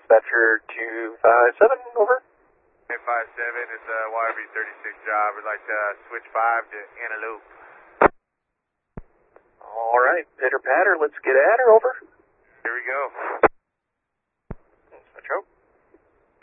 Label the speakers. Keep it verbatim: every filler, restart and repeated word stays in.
Speaker 1: dispatcher two five seven, over.
Speaker 2: two five seven, it's a Y R V thirty-six job. We'd like to switch five to Antelope.
Speaker 1: All right, pitter patter, let's get at her, over.
Speaker 2: Here we go.